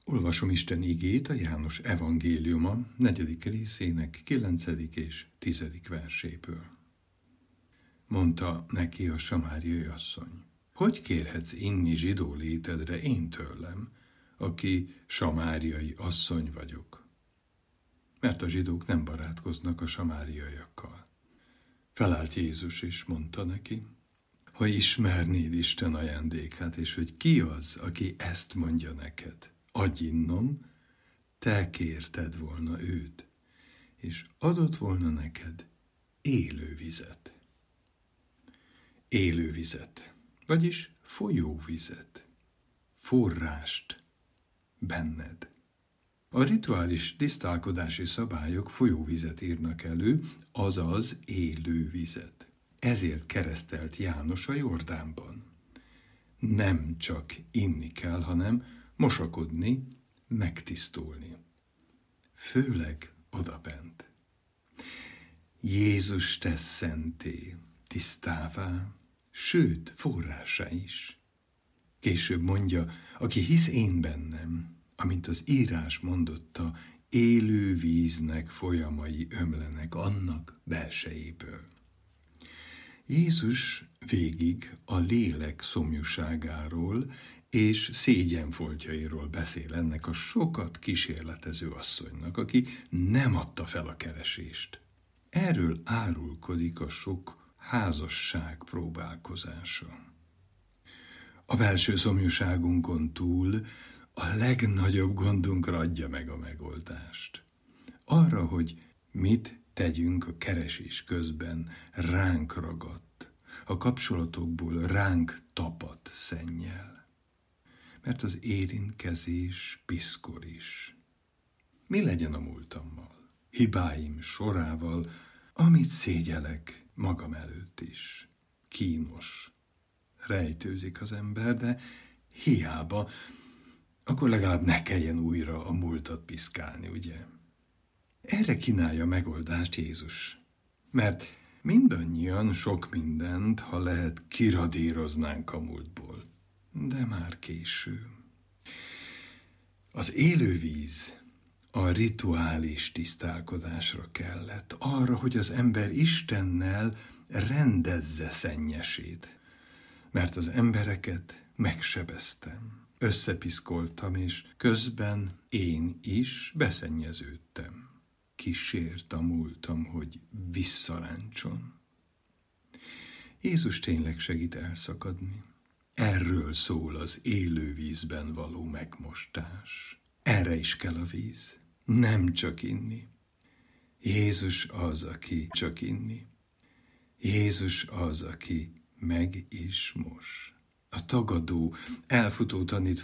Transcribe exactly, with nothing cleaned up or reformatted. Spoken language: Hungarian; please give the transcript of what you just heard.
Olvasom Isten igét a János evangéliuma negyedik részének kilencedik és tizedik verséből. Mondta neki a samáriai asszony: hogy kérhetsz inni zsidó létedre én tőlem, aki samáriai asszony vagyok? Mert a zsidók nem barátkoznak a samáriaiakkal. Felállt Jézus és mondta neki: ha ismernéd Isten ajándékát, és hogy ki az, aki ezt mondja neked, adj innom, te kérted volna őt, és adott volna neked élő vizet. Élő vizet, vagyis folyóvizet, forrást benned. A rituális tisztálkodási szabályok folyóvizet írnak elő, azaz élő vizet. Ezért keresztelt János a Jordánban. Nem csak inni kell, hanem mosakodni, megtisztulni. Főleg odabent. Jézus tesz szenté, tisztává, sőt, forrásá is. Később mondja, aki hisz én bennem, amint az írás mondotta, élő víznek folyamai ömlenek annak belsejéből. Jézus végig a lélek szomjúságáról és szégyenfoltjairól beszél ennek a sokat kísérletező asszonynak, aki nem adta fel a keresést. Erről árulkodik a sok házasság próbálkozása. A belső szomjúságunkon túl a legnagyobb gondunkra adja meg a megoldást. Arra, hogy mit tegyünk a keresés közben ránk ragadt, a kapcsolatokból ránk tapadt szennyel. Mert az érintkezés piszkor is. Mi legyen a múltammal, hibáim sorával, amit szégyelek magam előtt is? Kínos. Rejtőzik az ember, de hiába, akkor legalább ne kelljen újra a múltat piszkálni, ugye? Erre kínálja megoldást Jézus. Mert mindannyian sok mindent, ha lehet, kiradíroznánk a múltból. De már késő. Az élővíz a rituális tisztálkodásra kellett, arra, hogy az ember Istennel rendezze szennyesét. Mert az embereket megsebeztem, összepiszkoltam, és közben én is beszennyeződtem. Kísért a múltam, hogy visszaráncson. Jézus tényleg segít elszakadni. Erről szól az élő vízben való megmostás. Erre is kell a víz, nem csak inni. Jézus az, aki csak inni. Jézus az, aki meg is mos. A tagadó, elfutó tanítvány